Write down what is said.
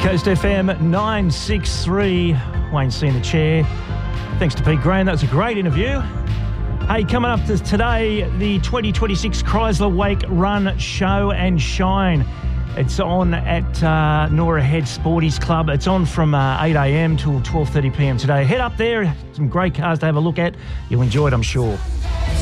Coast FM 963. Wayne C in the chair. Thanks to Pete Graham. That was a great interview. Hey, coming up today, the 2026 Chrysler Wake Run Show and Shine. It's on at Nora Head Sporties Club. It's on from 8 a.m. till 12:30 p.m. today. Head up there. Some great cars to have a look at. You'll enjoy it, I'm sure.